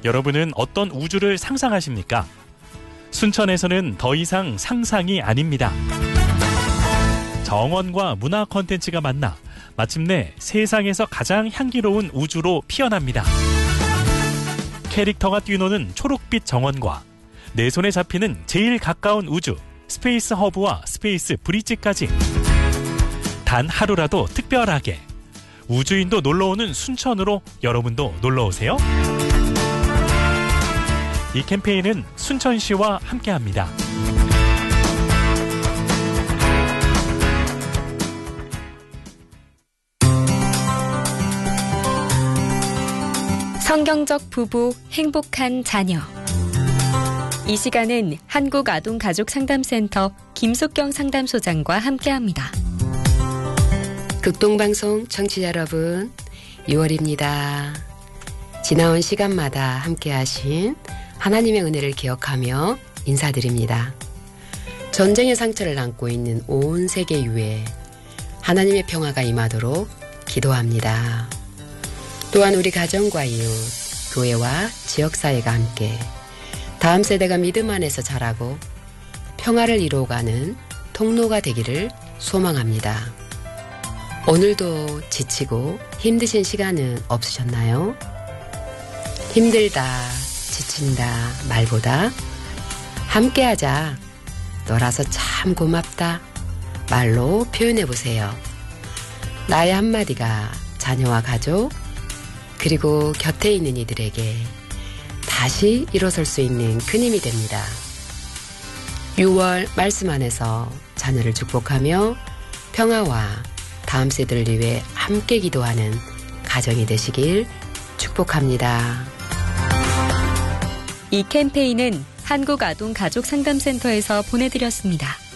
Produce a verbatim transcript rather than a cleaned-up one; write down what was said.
여러분은 어떤 우주를 상상하십니까? 순천에서는 더 이상 상상이 아닙니다. 정원과 문화 콘텐츠가 만나 마침내 세상에서 가장 향기로운 우주로 피어납니다. 캐릭터가 뛰노는 초록빛 정원과 내 손에 잡히는 제일 가까운 우주 스페이스 허브와 스페이스 브릿지까지 단 하루라도 특별하게 우주인도 놀러오는 순천으로 여러분도 놀러오세요. 이 캠페인은 순천시와 함께합니다. 성경적 부부, 행복한 자녀. 이 시간은 한국아동가족상담센터 김숙경 상담소장과 함께합니다. 극동방송 청취자 여러분, 유월입니다. 지나온 시간마다 함께하신 하나님의 은혜를 기억하며 인사드립니다. 전쟁의 상처를 안고 있는 온 세계 유에 하나님의 평화가 임하도록 기도합니다. 또한 우리 가정과 이웃, 교회와 지역사회가 함께 다음 세대가 믿음 안에서 자라고 평화를 이루어가는 통로가 되기를 소망합니다. 오늘도 지치고 힘드신 시간은 없으셨나요? 힘들다, 지친다 말보다 함께하자, 너라서 참 고맙다 말로 표현해보세요. 나의 한마디가 자녀와 가족 그리고 곁에 있는 이들에게 다시 일어설 수 있는 큰 힘이 됩니다. 유월 말씀 안에서 자녀를 축복하며 평화와 다음 세대를 위해 함께 기도하는 가정이 되시길 축복합니다. 이 캠페인은 한국아동가족상담센터에서 보내드렸습니다.